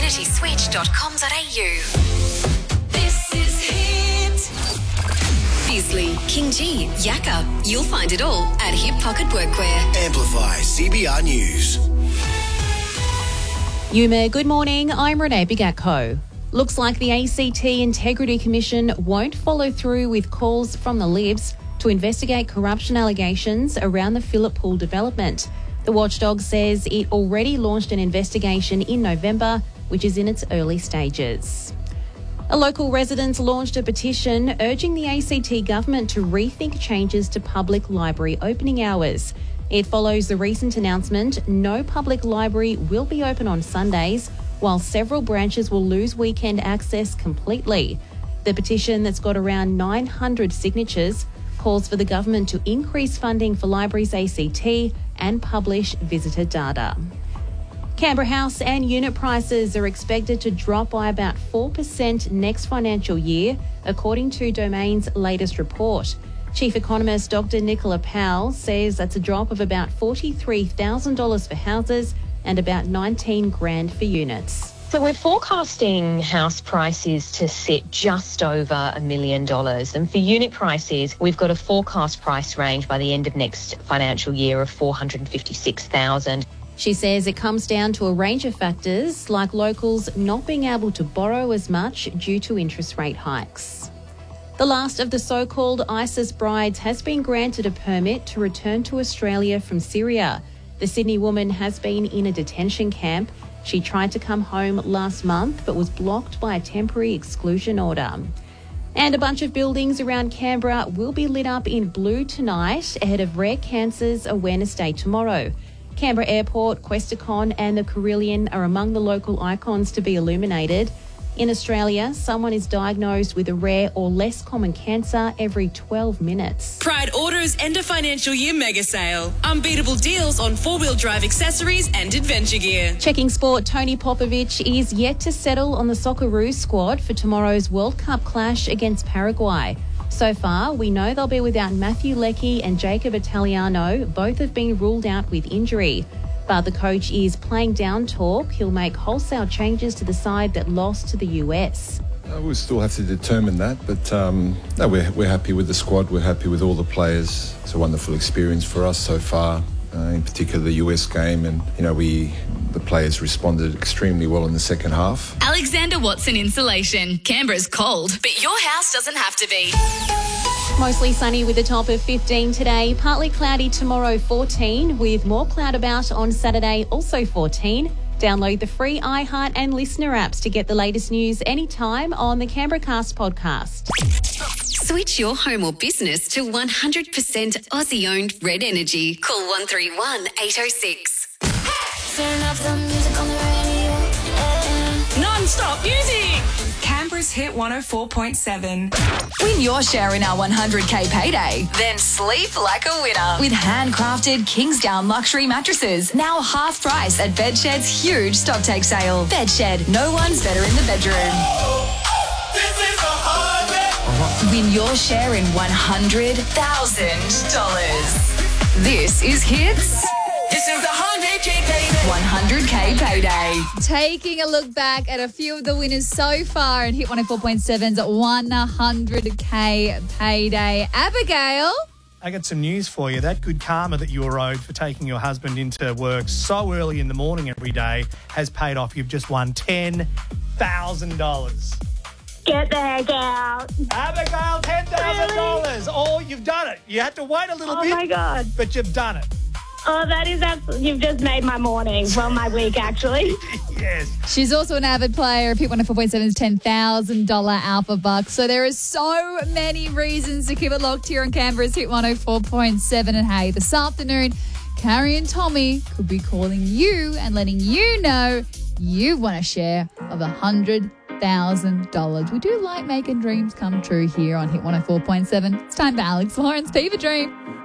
communityswitch.com.au. This is Hit. Beasley, King G, Yakka. You'll find it all at Hip Pocket Workwear. Amplify CBR News. Yuma, good morning. I'm Renee Bigatko. Looks like the ACT Integrity Commission won't follow through with calls from the Libs to investigate corruption allegations around the Phillip Pool development. The watchdog says it already launched an investigation in November, which is in its early stages. A local resident launched a petition urging the ACT government to rethink changes to public library opening hours. It follows the recent announcement no public library will be open on Sundays, while several branches will lose weekend access completely. The petition, that's got around 900 signatures, calls for the government to increase funding for libraries ACT and publish visitor data. Canberra house and unit prices are expected to drop by about 4% next financial year, according to Domain's latest report. Chief economist Dr. Nicola Powell says that's a drop of about $43,000 for houses and about $19,000 for units. So we're forecasting house prices to sit just over $1 million. And for unit prices, we've got a forecast price range by the end of next financial year of $456,000. She says it comes down to a range of factors, like locals not being able to borrow as much due to interest rate hikes. The last of the so-called ISIS brides has been granted a permit to return to Australia from Syria. The Sydney woman has been in a detention camp. She tried to come home last month but was blocked by a temporary exclusion order. And a bunch of buildings around Canberra will be lit up in blue tonight ahead of Rare Cancers Awareness Day tomorrow. Canberra Airport, Questacon and the Carillion are among the local icons to be illuminated. In Australia, someone is diagnosed with a rare or less common cancer every 12 minutes. Pride Auto's end of financial year mega sale. Unbeatable deals on four-wheel drive accessories and adventure gear. Checking sport, Tony Popovic is yet to settle on the Socceroos squad for tomorrow's World Cup clash against Paraguay. So far, we know they'll be without Matthew Leckie and Jacob Italiano. Both have been ruled out with injury. But the coach is playing down talk. He'll make wholesale changes to the side that lost to the US. We'll still have to determine that, but no, we're happy with the squad. We're happy with all the players. It's a wonderful experience for us so far, in particular the US game, and the players responded extremely well in the second half. Alexander Watson Insulation. Canberra's cold, but your house doesn't have to be. Mostly sunny with a top of 15 today. Partly cloudy tomorrow, 14, with more cloud about on Saturday, also 14. Download the free iHeart and Listener apps to get the latest news anytime on the Canberra Cast podcast. Switch your home or business to 100% Aussie-owned Red Energy. Call 131 806. Turn up the music on the radio. Non-stop music. Canberra's Hit 104.7. Win your share in our 100k payday. Then sleep like a winner with handcrafted Kingsdown luxury mattresses. Now half price at Bedshed's huge stocktake sale. Bedshed, no one's better in the bedroom. Win your share in $100,000. This is Hits. This is the 100K payday. 100k payday. Taking a look back at a few of the winners so far and Hit 104.7's 100k payday. Abigail? I got some news for you. That good karma that you were owed for taking your husband into work so early in the morning every day has paid off. You've just won $10,000. Get the heck out. Abigail, $10,000. Oh, you've done it. You had to wait a little bit. Oh, my God. But you've done it. Oh, that is absolutely... You've just made my morning. Well, my week, actually. Yes. She's also an avid player of Hit 104.7's $10,000 Alpha Bucks. So there are so many reasons to keep it locked here on Canberra's Hit 104.7. And hey, this afternoon, Carrie and Tommy could be calling you and letting you know you want a share of $100,000. We do like making dreams come true here on Hit 104.7. It's time for Alex Lawrence Fever Dream.